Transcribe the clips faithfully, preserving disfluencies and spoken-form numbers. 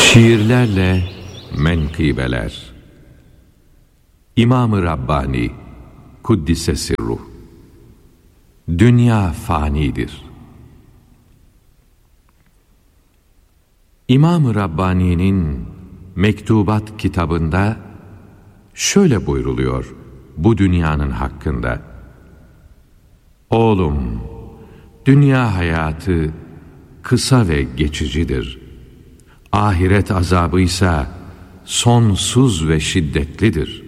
Şiirlerle menkıbeler. İmam-ı Rabbani Kuddise Sirruh. Dünya fanidir. İmam-ı Rabbani'nin Mektubat kitabında şöyle buyruluyor bu dünyanın hakkında: Oğlum, dünya hayatı kısa ve geçicidir. Ahiret azabıysa sonsuz ve şiddetlidir.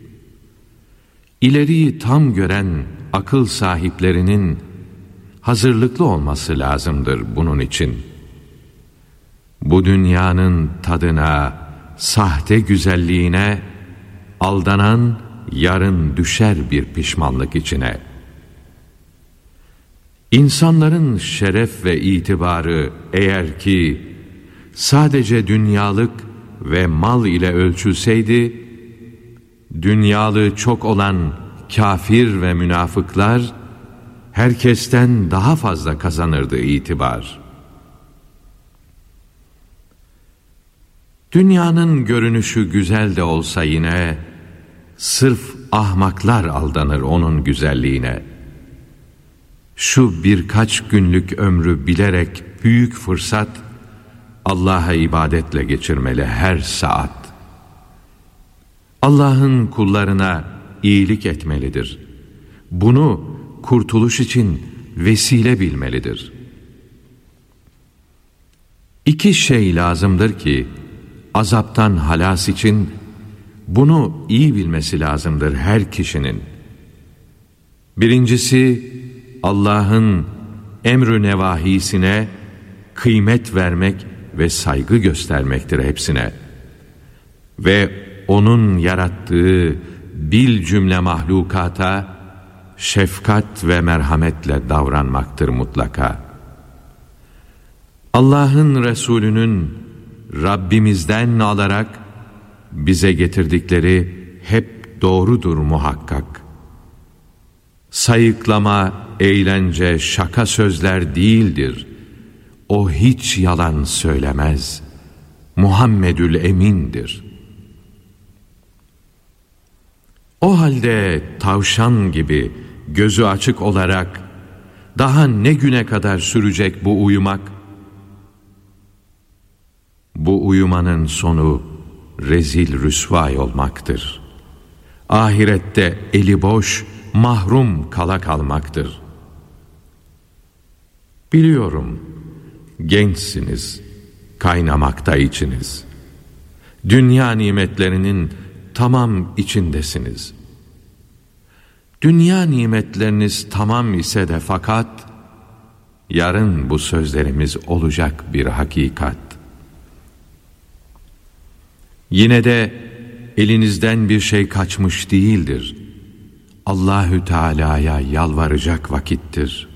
İleriyi tam gören akıl sahiplerinin hazırlıklı olması lazımdır bunun için. Bu dünyanın tadına, sahte güzelliğine aldanan yarın düşer bir pişmanlık içine. İnsanların şeref ve itibarı eğer ki sadece dünyalık ve mal ile ölçülseydi, dünyalığı çok olan kafir ve münafıklar herkesten daha fazla kazanırdı itibar. Dünyanın görünüşü güzel de olsa yine sırf ahmaklar aldanır onun güzelliğine. Şu birkaç günlük ömrü bilerek büyük fırsat Allah'a ibadetle geçirmeli her saat. Allah'ın kullarına iyilik etmelidir. Bunu kurtuluş için vesile bilmelidir. İki şey lazımdır ki azaptan halas için bunu iyi bilmesi lazımdır her kişinin. Birincisi, Allah'ın emr-ü nevahisine kıymet vermek ve saygı göstermektir hepsine. Ve onun yarattığı bil cümle mahlukata şefkat ve merhametle davranmaktır mutlaka. Allah'ın Resulü'nün Rabbimizden alarak bize getirdikleri hep doğrudur muhakkak. Sayıklama, eğlence, şaka sözler değildir. O hiç yalan söylemez. Muhammedül Emin'dir. O halde tavşan gibi gözü açık olarak daha ne güne kadar sürecek bu uyumak? Bu uyumanın sonu rezil rüsvay olmaktır. Ahirette eli boş, mahrum kala kalmaktır. Biliyorum, gençsiniz, kaynamakta içiniz. Dünya nimetlerinin tamam içindesiniz. Dünya nimetleriniz tamam ise de fakat yarın bu sözlerimiz olacak bir hakikat. Yine de elinizden bir şey kaçmış değildir. Allahü Teala'ya yalvaracak vakittir.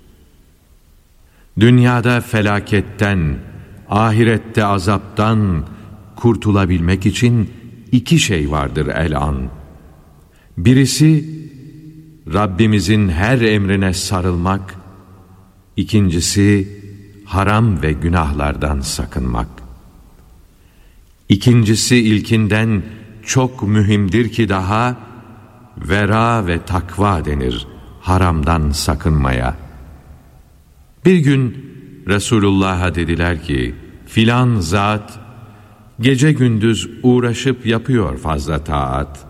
Dünyada felaketten, ahirette azaptan kurtulabilmek için iki şey vardır el-an. Birisi Rabbimizin her emrine sarılmak, ikincisi haram ve günahlardan sakınmak. İkincisi ilkinden çok mühimdir ki daha vera ve takva denir haramdan sakınmaya. Bir gün Resulullah'a dediler ki, filan zat gece gündüz uğraşıp yapıyor fazla taat.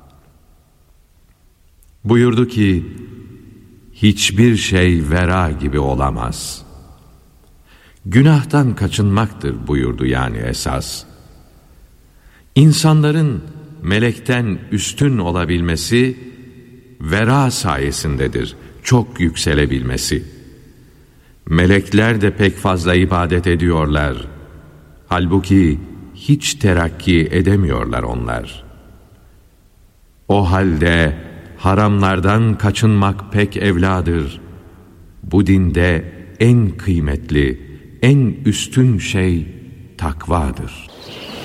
Buyurdu ki, hiçbir şey vera gibi olamaz. Günahtan kaçınmaktır buyurdu yani esas. İnsanların melekten üstün olabilmesi vera sayesindedir, çok yükselebilmesi. Melekler de pek fazla ibadet ediyorlar. Halbuki hiç terakki edemiyorlar onlar. O halde haramlardan kaçınmak pek evladır. Bu dinde en kıymetli, en üstün şey takvadır.